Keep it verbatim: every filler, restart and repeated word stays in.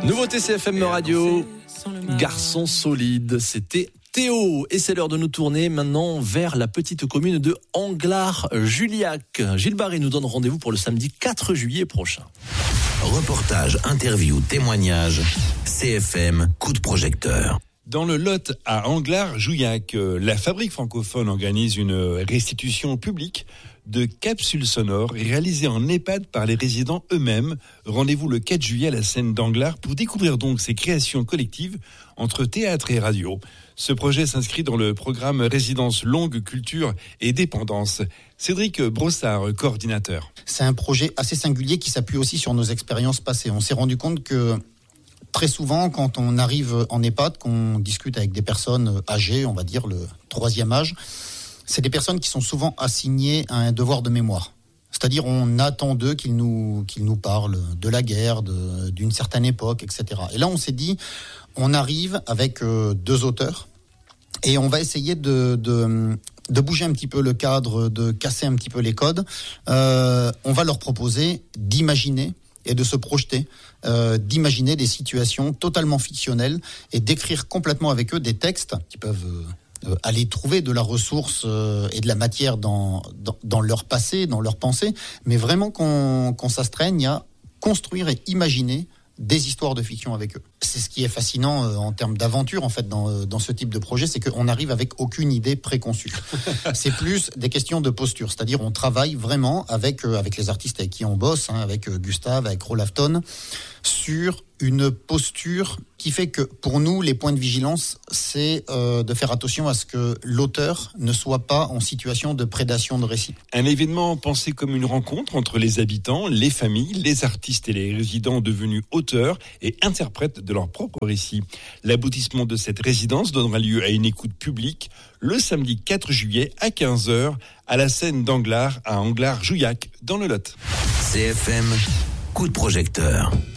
Nouveauté C F M Radio, Garçon solide, c'était Théo. Et c'est l'heure de nous tourner maintenant vers la petite commune de Anglars-Juliac. Gilles Barré nous donne rendez-vous pour le samedi quatre juillet prochain. Reportage, interview, témoignage, C F M, coup de projecteur. Dans le Lot, à Anglars-Juillac, la Fabrique francophone organise une restitution publique de capsules sonores réalisées en EHPAD par les résidents eux-mêmes. Rendez-vous le quatre juillet à la scène d'Anglars pour découvrir donc ces créations collectives entre théâtre et radio. Ce projet s'inscrit dans le programme Résidence Longue Culture et Dépendance. Cédric Brossard, coordinateur. C'est un projet assez singulier qui s'appuie aussi sur nos expériences passées. On s'est rendu compte que très souvent, quand on arrive en EHPAD, qu'on discute avec des personnes âgées, on va dire le troisième âge, c'est des personnes qui sont souvent assignées à un devoir de mémoire. C'est-à-dire, on attend d'eux qu'ils nous, qu'ils nous parlent de la guerre, de, d'une certaine époque, et cetera. Et là, on s'est dit, on arrive avec euh, deux auteurs et on va essayer de, de, de bouger un petit peu le cadre, de casser un petit peu les codes. Euh, on va leur proposer d'imaginer et de se projeter, euh, d'imaginer des situations totalement fictionnelles et d'écrire complètement avec eux des textes qui peuvent euh, aller trouver de la ressource euh, et de la matière dans, dans, dans leur passé, dans leur pensée, mais vraiment qu'on, qu'on s'astreigne à construire et imaginer des histoires de fiction avec eux. C'est ce qui est fascinant euh, en termes d'aventure en fait dans, euh, dans ce type de projet, c'est qu'on arrive avec aucune idée préconçue. C'est plus des questions de posture, c'est-à-dire on travaille vraiment avec, euh, avec les artistes avec qui on bosse, hein, avec euh, Gustave, avec Rolafton, sur une posture qui fait que pour nous, les points de vigilance, c'est euh, de faire attention à ce que l'auteur ne soit pas en situation de prédation de récit. Un événement pensé comme une rencontre entre les habitants, les familles, les artistes et les résidents devenus auteurs et interprètes de leur propre récit. L'aboutissement de cette résidence donnera lieu à une écoute publique le samedi quatre juillet à quinze heures à la scène d'Anglars à Anglars-Juillac dans le Lot. C F M, coup de projecteur.